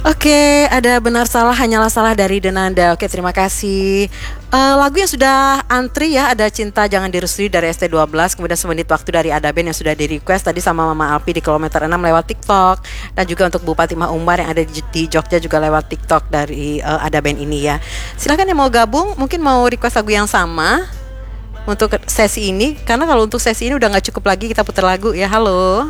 Oke, ada benar salah hanyalah salah dari Denanda. Oke, terima kasih. Lagu yang sudah antri ya, ada Cinta Jangan Direstui dari ST12, kemudian Semenit Waktu dari Ada Band yang sudah di request tadi sama Mama Alpi di kilometer 6 lewat TikTok, dan juga untuk Bupati Mah Umar yang ada di Jogja juga lewat TikTok dari Ada Band ini ya. Silakan yang mau gabung, mungkin mau request lagu yang sama untuk sesi ini, karena kalau untuk sesi ini udah nggak cukup lagi kita putar lagu ya. Halo.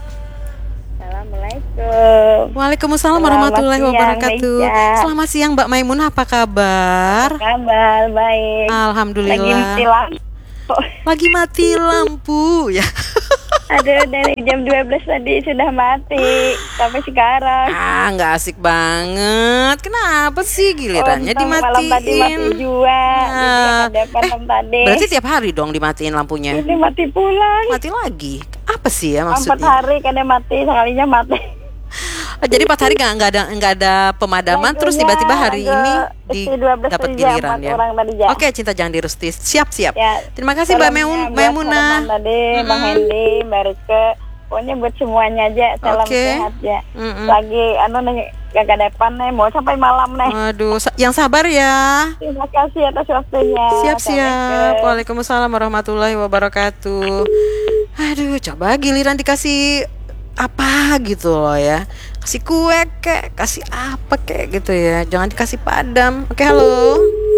Assalamualaikum. Waalaikumsalam warahmatullahi wabarakatuh. Selamat siang Mbak Maimunah, apa kabar? Kabar baik. Alhamdulillah. Lagi mati lampu ya. Aduh, dari jam 12 tadi sudah mati sampai sekarang. Nggak asik banget. Kenapa sih gilirannya dimatiin? Malam tadi mati juga. Tadi. Berarti tiap hari dong dimatiin lampunya? Ini mati pulang. Mati lagi? Apa sih ya maksudnya? 4 hari kadang mati, sekalinya mati. Jadi 4 hari nggak ada pemadaman, terus tiba-tiba hari ini dapat giliran ya. Oke, Cinta Jangan Direstui. Siap. Ya. Terima kasih Mbak Maimunah. Tadi Bang Hendy, Mbak Rizke. Pokoknya buat semuanya aja, salam sehat ya. Lagi gak depan nih, mau sampai malam nih. Aduh, yang sabar ya. Terima kasih atas waktunya. Siap. Waalaikumsalam warahmatullahi wabarakatuh. Aduh, coba giliran dikasih apa gitu loh ya, kasih kue kek, kasih apa kek gitu ya, jangan dikasih padam. Oke, halo,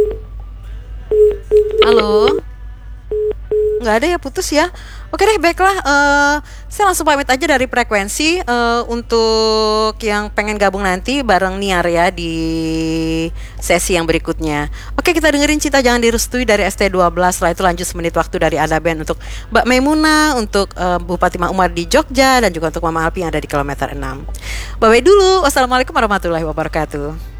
nggak ada ya, putus ya. Oke deh, baiklah, saya langsung pamit aja dari frekuensi. Untuk yang pengen gabung nanti bareng Niar ya di sesi yang berikutnya. Oke, kita dengerin Cinta Jangan Direstui dari ST12. Setelah itu lanjut Semenit Waktu dari Ada Band untuk Mbak Maimunah, untuk Bupati Mah Umar di Jogja, dan juga untuk Mama Alpi yang ada di kilometer 6. Bye-bye dulu. Wassalamualaikum warahmatullahi wabarakatuh.